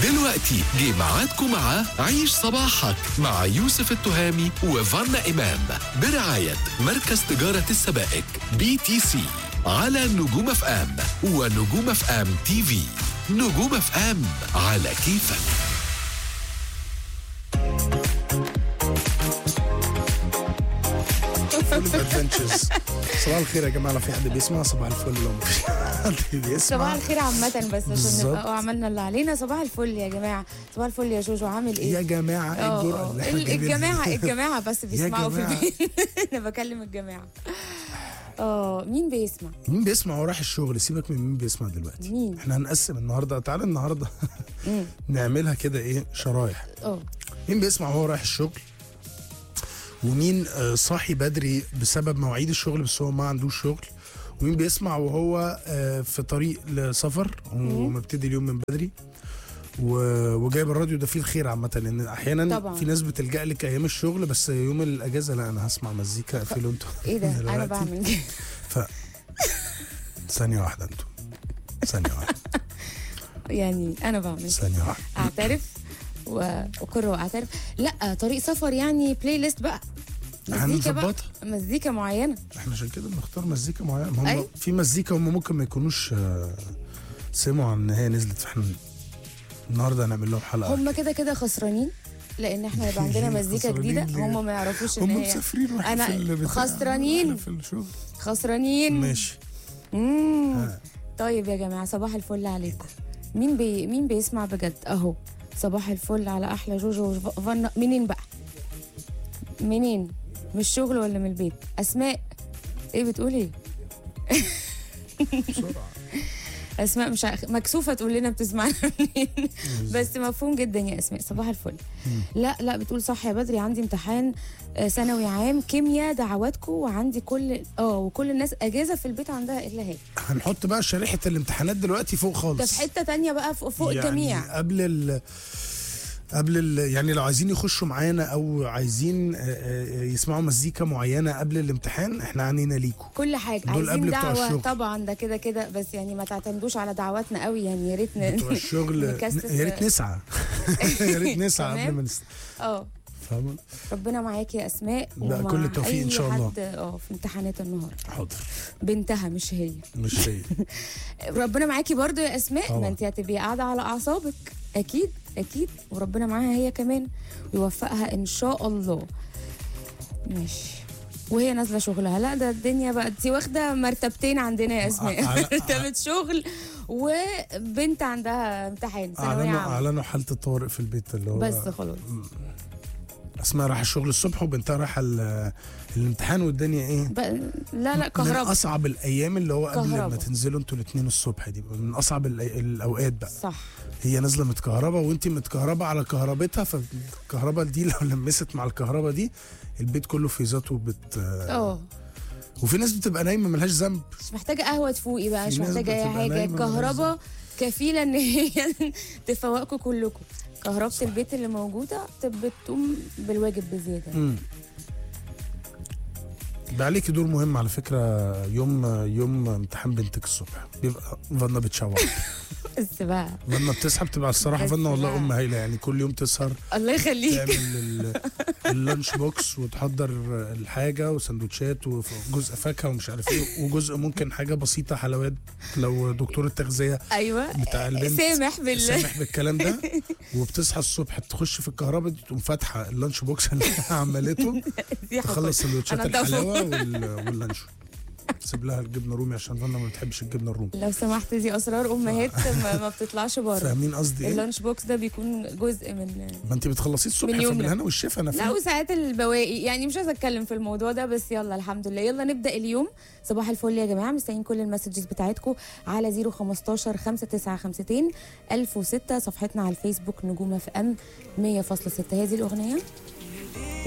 دلوقتي جه ميعادكم مع عيش صباحك مع يوسف التهامي وفانا إمام برعاية مركز تجارة السبائك BTC على نجوم اف ام ونجوم اف ام تي في. نجوم اف ام على كيفك. صباح الخير يا جماعه، لو في حد بيسمع صباح الفل، لو مفيش حد بيسمع صباح الخير عامة، بس عشان نبقى عملنا اللي علينا. صباح الفل يا جماعة، صباح الفل يا جوجو، عامل ايه؟ يا جماعه الجماعة بس بيسمعوا في البيت. انا بكلم الجماعة. مين بيسمع؟ مين بيسمع وراح الشغل؟ سيبك من مين بيسمع دلوقتي. مين؟ احنا هنقسم النهارده، تعالى النهارده نعملها كده ايه، شرايح. مين بيسمع وهو رايح الشغل، ومين صاحي بدري بسبب مواعيد الشغل بس هو ما عندوش شغل، ومين بيسمع وهو في طريق لسفر ومبتدي اليوم من بدري وجايب الراديو. ده فيه الخير عامه، لان احيانا طبعا في ناس بتلجأ لك ايام الشغل، بس يوم الاجازه لا، انا هسمع مزيكا. اقفلوا انتوا. ايه ده؟ انا بعمل كده. ثانيه واحده انتوا، ثانيه واحده. يعني انا بعمل ثانيه واحده، اعترف واقر واعترف. لا، طريق سفر يعني بلاي ليست بقى، مزيكا بقى، مزيكا معينه. احنا عشان كده بنختار مزيكا معينه. هم في مزيكا هم ممكن ما يكونوش سمعوا عن ان هي نزلت، فاحنا النهارده هنعمل لهم حلقه. هم كده خسرانين، لان احنا يبقى عندنا مزيكا جديده. هم ما يعرفوش ان هي، هم مسافرين انا خسرانين في الشغل. خسرانين. ماشي. طيب يا جماعه، صباح الفل عليكم. مين بيسمع بجد؟ اهو صباح الفل على احلى جوجو وفنا. منين بقى؟ منين؟ من الشغل ولا من البيت؟ اسماء، ايه بتقولي؟ بسرعه. اسماء مش مكسوفه تقول لنا بتسمعنا منين، بس مفهوم جدا يا اسماء. صباح الفل. لا بتقول صح يا بدري، عندي امتحان ثانوي عام كيمياء، دعواتكم، وعندي وكل الناس اجازه في البيت عندها الا هي. هنحط بقى شريحه الامتحانات دلوقتي فوق خالص، ده في حته تانية بقى، فوق يعني الجميع. قبل يعني لو عايزين يخشوا معانا او عايزين يسمعوا مزيكا معينه قبل الامتحان، احنا عنينا ليكم كل حاجه. عايزين دعوه طبعا، ده كده بس يعني ما تعتمدوش على دعواتنا قوي، يعني يا ريت بتوع الشغل يا ريت نسعى. يا ريت نسعى قبل ما فاهمه. ربنا معاكي يا اسماء، لا كل التوفيق ان شاء الله. في امتحانات النهارده. حاضر. بنتها مش هي. ربنا معاكي برضو يا اسماء، ما انت هتبقي قاعده على اعصابك. اكيد وربنا معاها هي كمان، ويوفقها ان شاء الله. ماشي. وهي نازله شغلها. لا ده الدنيا بقى، انت واخده مرتبتين عندنا يا اسماء. مرتبه شغل وبنت عندها امتحان ثانويه عامه. اعلنوا حاله الطوارئ في البيت، اللي هو بس خلاص. اسماء رايحه الشغل الصبح وبنتها رايحه الامتحان، والدنيا ايه؟ لا كهرباء. من اصعب الايام اللي هو قبل ما تنزلوا انتوا الاثنين الصبح، دي من اصعب الاوقات بقى. صح. هي نازله متكهربه وانت متكهربه على كهربتها، فالكهرباء دي لو لمست مع الكهرباء دي البيت كله في ذاته وفي ناس بتبقى نايمه ملهاش ذنب، مش محتاجه قهوه تفوقي بقى، مش محتاجه اي حاجه. الكهرباء كفيله ان هي تفوقكم كلكم. كهربة البيت اللي موجوده بتقوم بالواجب بزياده. ده عليكي دور مهم على فكره. يوم امتحان بنتك الصبح بيبقى فانا بتشوح. بس بقى فانا بتسحب، تبقى الصراحه فانا والله ام هايله، يعني كل يوم تسهر. الله يخليك. تعمل اللانش بوكس وتحضر الحاجه وسندوتشات وجزء فاكهه ومش عارف ايه، وجزء ممكن حاجه بسيطه حلويات لو دكتور التغذيه بتاع البنت سامح بالكلام ده. وبتصحى الصبح تخش في الكهرباء دي، تقوم فاتحه اللانش بوكس اللي عملته، تخلص سندوتشات الحلاوه واللانش. سيب لها الجبنه الرومي عشان فانا ما بتحبش الجبنه الرومي. لو سمحت، دي اسرار امهات ما بتطلعش بره. فاهمين قصدي ايه؟ اللانش بوكس ده بيكون جزء من، ما انت بتخلصيه الصبح فبالهنا والشفا. انا لا، وساعات البواقي يعني. مش عايزه اتكلم في الموضوع ده، بس يلا الحمد لله. يلا نبدا اليوم. صباح الفل يا جماعه، مستنيين كل المسجز بتاعتكم على 015 5952 1006. صفحتنا على الفيسبوك نجوم اف ام 100.6. هذه الاغنيه